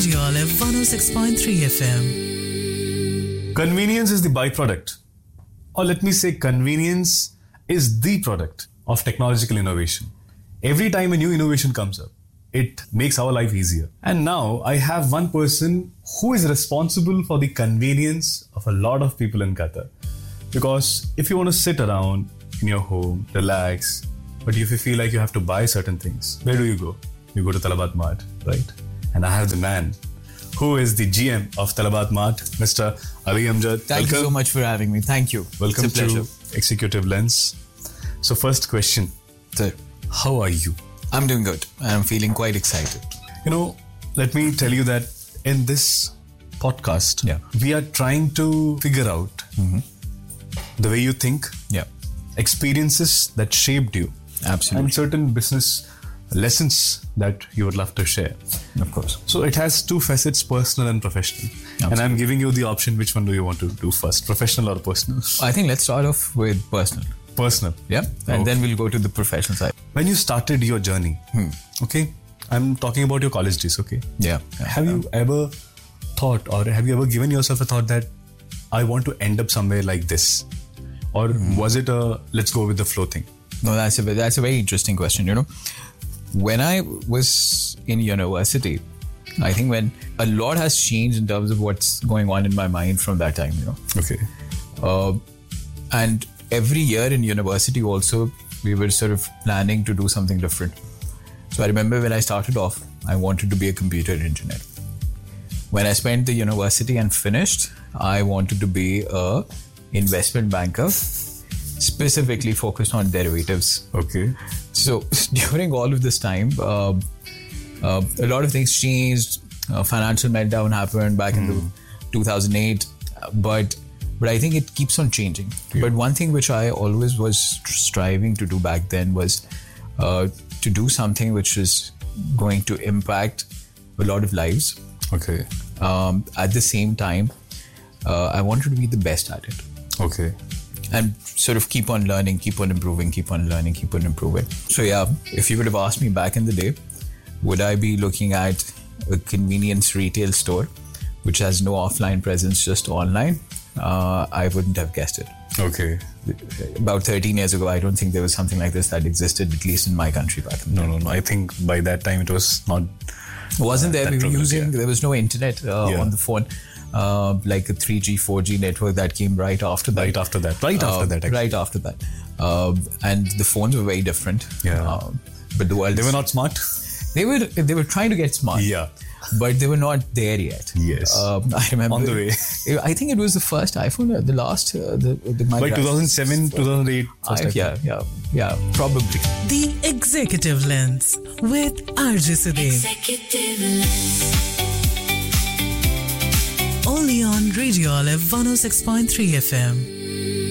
Radio Olive 106.3 FM. Convenience is the byproduct, or let me say convenience is the product of technological innovation. Every time a new innovation comes up, it makes our life easier. And now I have one person who is responsible for the convenience of a lot of people in Qatar. Because if you want to sit around in your home, relax, but if you feel like you have to buy certain things, where do you go? You go to Talabat Mart, right? And I have the man who is the GM of Talabat Mart, Mr. Ali Amjad. Thank you so much for having me. Thank you. Welcome it's a pleasure. to Executive Lens. So first question, Sir, how are you? I'm doing good. I'm feeling quite excited. Let me tell you that in this podcast, we are trying to figure out the way you think, experiences that shaped you, Absolutely. and certain business lessons that you would love to share. Of course. So it has two facets, personal and professional. Absolutely. And I'm giving you the option, which one do you want to do first, professional or personal? I think let's start off with personal. Personal. Yeah. And then we'll go to the professional side. When you started your journey, okay, I'm talking about your college days, okay? Yeah. Have you ever thought, or have you ever given yourself a thought that I want to end up somewhere like this? Or was it a let's go with the flow thing? No, that's a very interesting question. When I was in university, I think when a lot has changed in terms of what's going on in my mind from that time, Okay. And every year in university also, we were sort of planning to do something different. So I remember when I started off, I wanted to be a computer engineer. When I spent the university and finished, I wanted to be a investment banker, specifically focused on derivatives. Okay. So during all of this time, a lot of things changed. Financial meltdown happened back in 2008, but I think it keeps on changing. Yeah. But one thing which I always was striving to do back then was to do something which is going to impact a lot of lives. Okay. At the same time, I wanted to be the best at it. Okay. And sort of keep on learning, keep on improving, keep on learning, keep on improving. So yeah, if you would have asked me back in the day, would I be looking at a convenience retail store which has no offline presence, just online? I wouldn't have guessed it. Okay. About 13 years ago, I don't think there was something like this that existed, at least in my country back then. No. I think by that time it was not. Wasn't there? We were using, yeah. There was no internet on the phone. Like a 3G, 4G network that came right after that. Right after that. And the phones were very different. Yeah. But the world... They were not smart? They were trying to get smart. Yeah. But they were not there yet. Yes. I remember... On the way. I think it was the first iPhone, the last... By 2007, 2008. Yeah, probably. The Executive Lens with RJ Siddique. Executive Lens. Only on Radio Olive 106.3 FM.